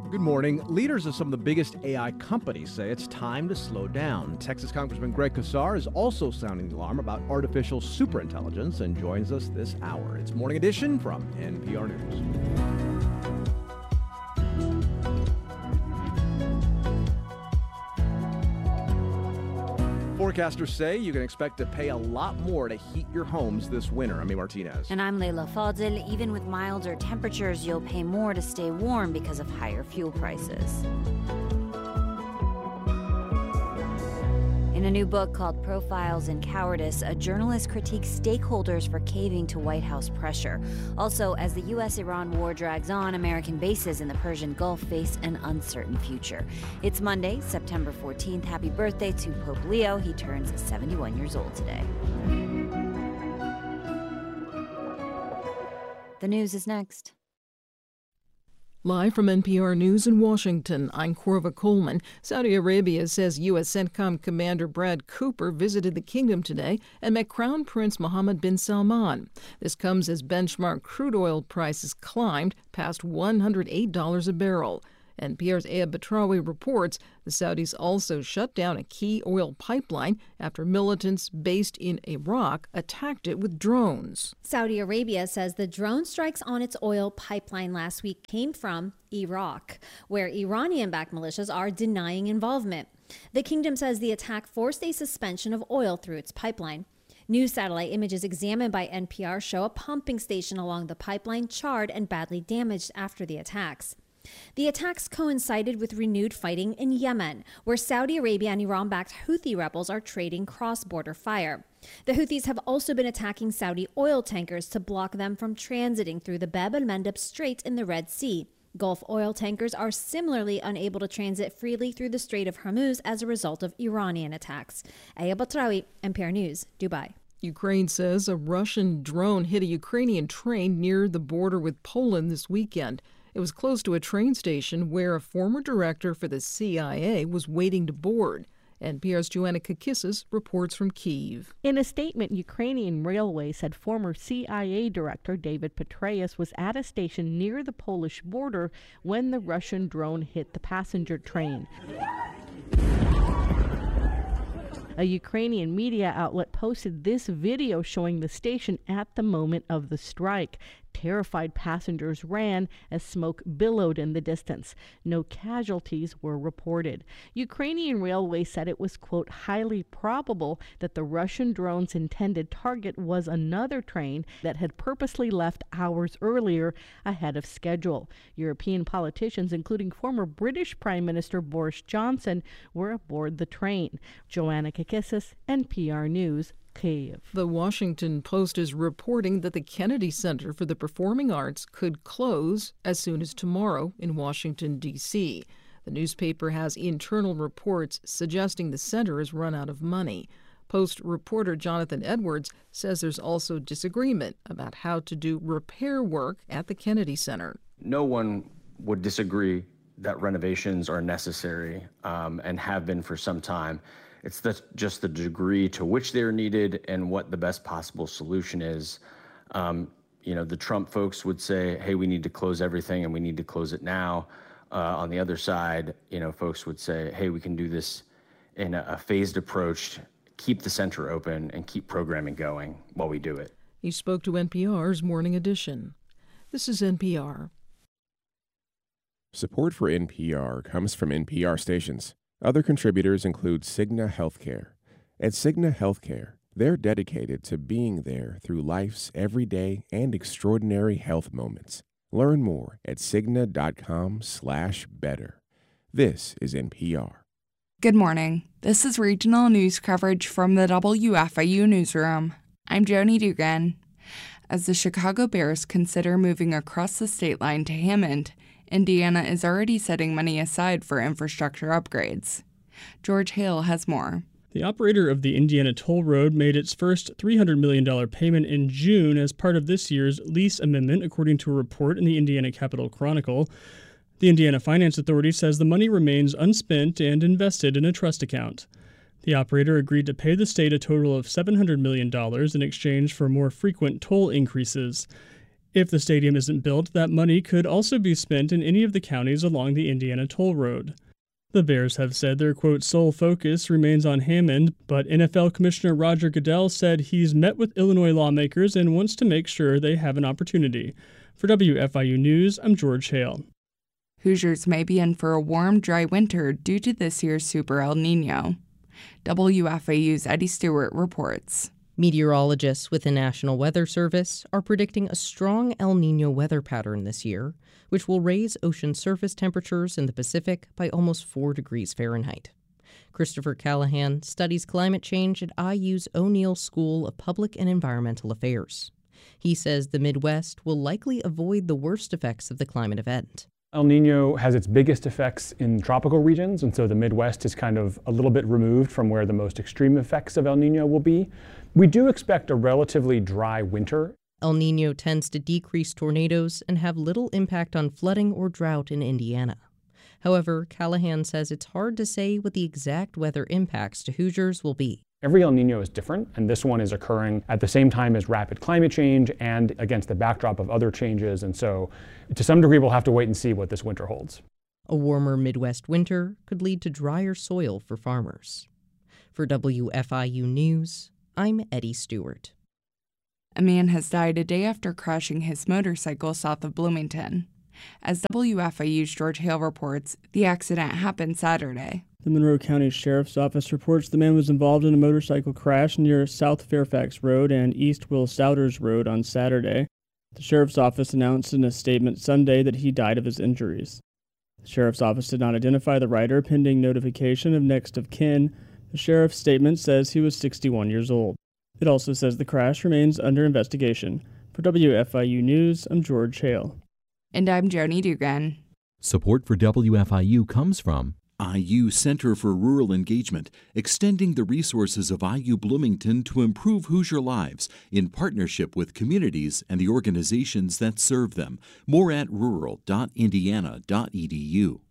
Good morning. Leaders of some of the biggest AI companies say it's time to slow down. Texas Congressman Greg Casar is also sounding the alarm about artificial superintelligence and joins us this hour. It's Morning Edition from NPR News. Forecasters say you can expect to pay a lot more to heat your homes this winter. I'm Martinez. And I'm Leila Fadel. Even with milder temperatures, you'll pay more to stay warm because of higher fuel prices. In a new book called Profiles in Cowardice, a journalist critiques stakeholders for caving to White House pressure. Also, as the U.S.-Iran war drags on, American bases in the Persian Gulf face an uncertain future. It's Monday, September 14th. Happy birthday to Pope Leo. He turns 71 years old today. The news is next. Live from NPR News in Washington, I'm Corva Coleman. Saudi Arabia says U.S. CENTCOM Commander Brad Cooper visited the kingdom today and met Crown Prince Mohammed bin Salman. This comes as benchmark crude oil prices climbed past $108 a barrel. NPR's Ayab Batrawi reports the Saudis also shut down a key oil pipeline after militants based in Iraq attacked it with drones. Saudi Arabia says the drone strikes on its oil pipeline last week came from Iraq, where Iranian-backed militias are denying involvement. The kingdom says the attack forced a suspension of oil through its pipeline. New satellite images examined by NPR show a pumping station along the pipeline charred and badly damaged after the attacks. The attacks coincided with renewed fighting in Yemen, where Saudi Arabia and Iran-backed Houthi rebels are trading cross-border fire. The Houthis have also been attacking Saudi oil tankers to block them from transiting through the Bab el-Mandeb Strait in the Red Sea. Gulf oil tankers are similarly unable to transit freely through the Strait of Hormuz as a result of Iranian attacks. Ayab Batrawi, NPR News, Dubai. Ukraine says a Russian drone hit a Ukrainian train near the border with Poland this weekend. It was close to a train station where a former director for the CIA was waiting to board. NPR's Joanna Kakissis reports from Kyiv. In a statement, Ukrainian Railways said former CIA director David Petraeus was at a station near the Polish border when the Russian drone hit the passenger train. A Ukrainian media outlet posted this video showing the station at the moment of the strike. Terrified passengers ran as smoke billowed in the distance. No casualties were reported. Ukrainian Railways said it was, quote, highly probable that the Russian drone's intended target was another train that had purposely left hours earlier ahead of schedule. European politicians, including former British Prime Minister Boris Johnson, were aboard the train. Joanna Kakissis, NPR News, Kyiv. The Washington Post is reporting that the Kennedy Center for the Performing Arts could close as soon as tomorrow in Washington, D.C. The newspaper has internal reports suggesting the center has run out of money. Post reporter Jonathan Edwards says there's also disagreement about how to do repair work at the Kennedy Center. No one would disagree that renovations are necessary and have been for some time. It's just the degree to which they're needed and what the best possible solution is. The Trump folks would say, hey, we need to close everything and we need to close it now. On the other side, folks would say, hey, we can do this in a phased approach, keep the center open and keep programming going while we do it. He spoke to NPR's Morning Edition. This is NPR. Support for NPR comes from NPR stations. Other contributors include Cigna Healthcare. At Cigna Healthcare, they're dedicated to being there through life's everyday and extraordinary health moments. Learn more at Cigna.com/better. This is NPR. Good morning. This is regional news coverage from the WFIU newsroom. I'm Joni Dugan. As the Chicago Bears consider moving across the state line to Hammond, Indiana is already setting money aside for infrastructure upgrades. George Hale has more. The operator of the Indiana Toll Road made its first $300 million payment in June as part of this year's lease amendment, according to a report in the Indiana Capital Chronicle. The Indiana Finance Authority says the money remains unspent and invested in a trust account. The operator agreed to pay the state a total of $700 million in exchange for more frequent toll increases. If the stadium isn't built, that money could also be spent in any of the counties along the Indiana Toll Road. The Bears have said their, quote, sole focus remains on Hammond, but NFL Commissioner Roger Goodell said he's met with Illinois lawmakers and wants to make sure they have an opportunity. For WFIU News, I'm George Hale. Hoosiers may be in for a warm, dry winter due to this year's Super El Nino. WFIU's Eddie Stewart reports. Meteorologists with the National Weather Service are predicting a strong El Nino weather pattern this year, which will raise ocean surface temperatures in the Pacific by almost 4 degrees Fahrenheit. Christopher Callahan studies climate change at IU's O'Neill School of Public and Environmental Affairs. He says the Midwest will likely avoid the worst effects of the climate event. El Nino has its biggest effects in tropical regions, and so the Midwest is kind of a little bit removed from where the most extreme effects of El Nino will be. We do expect a relatively dry winter. El Nino tends to decrease tornadoes and have little impact on flooding or drought in Indiana. However, Callahan says it's hard to say what the exact weather impacts to Hoosiers will be. Every El Nino is different, and this one is occurring at the same time as rapid climate change and against the backdrop of other changes, and so to some degree we'll have to wait and see what this winter holds. A warmer Midwest winter could lead to drier soil for farmers. For WFIU News, I'm Eddie Stewart. A man has died a day after crashing his motorcycle south of Bloomington. As WFIU's George Hale reports, the accident happened Saturday. The Monroe County Sheriff's Office reports the man was involved in a motorcycle crash near South Fairfax Road and East Will Souders Road on Saturday. The Sheriff's Office announced in a statement Sunday that he died of his injuries. The Sheriff's Office did not identify the rider pending notification of next of kin. The Sheriff's statement says he was 61 years old. It also says the crash remains under investigation. For WFIU News, I'm George Hale. And I'm Joni Dugan. Support for WFIU comes from IU Center for Rural Engagement, extending the resources of IU Bloomington to improve Hoosier lives in partnership with communities and the organizations that serve them. More at rural.indiana.edu.